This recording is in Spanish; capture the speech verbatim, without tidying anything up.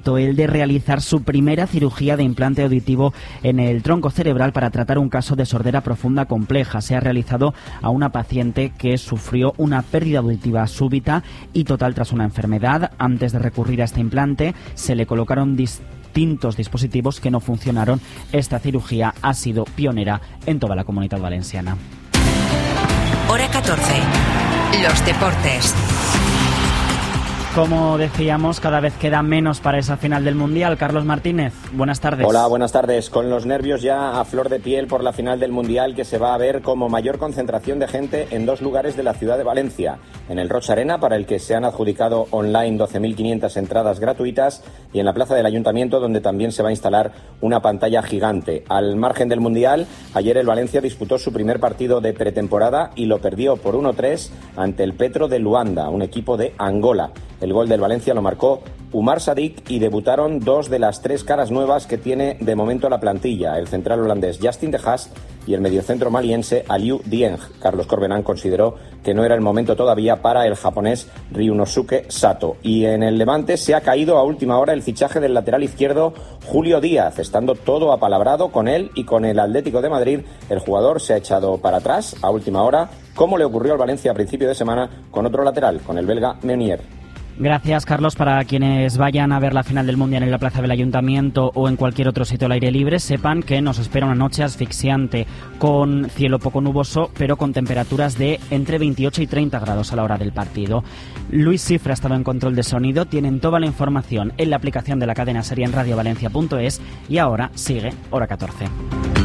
momento el de realizar su primera cirugía de implante auditivo en el tronco cerebral para tratar un caso de sordera profunda compleja. Se ha realizado a una paciente que sufrió una pérdida auditiva súbita y total tras una enfermedad. Antes de recurrir a este implante, se le colocaron distintos dispositivos que no funcionaron. Esta cirugía ha sido pionera en toda la Comunidad Valenciana. Hora catorce. Los deportes. Como decíamos, cada vez queda menos para esa final del Mundial. Carlos Martínez, buenas tardes. Hola, buenas tardes. Con los nervios ya a flor de piel por la final del Mundial, que se va a ver como mayor concentración de gente en dos lugares de la ciudad de Valencia. En el Roig Arena, para el que se han adjudicado online doce mil quinientas entradas gratuitas, y en la plaza del Ayuntamiento, donde también se va a instalar una pantalla gigante. Al margen del Mundial, ayer el Valencia disputó su primer partido de pretemporada y lo perdió por uno tres ante el Petro de Luanda, un equipo de Angola. El gol del Valencia lo marcó Umar Sadik y debutaron dos de las tres caras nuevas que tiene de momento la plantilla, el central holandés Justin De Haas y el mediocentro maliense Aliou Dieng. Carlos Corberán consideró que no era el momento todavía para el japonés Ryunosuke Sato. Y en el Levante se ha caído a última hora el fichaje del lateral izquierdo Julio Díaz, estando todo apalabrado con él y con el Atlético de Madrid. El jugador se ha echado para atrás a última hora, como le ocurrió al Valencia a principio de semana con otro lateral, con el belga Meunier. Gracias, Carlos. Para quienes vayan a ver la final del Mundial en la Plaza del Ayuntamiento o en cualquier otro sitio al aire libre, sepan que nos espera una noche asfixiante, con cielo poco nuboso, pero con temperaturas de entre veintiocho y treinta grados a la hora del partido. Luis Cifra ha estado en control de sonido. Tienen toda la información en la aplicación de la cadena Serie en radio valencia punto es y ahora sigue Hora catorce.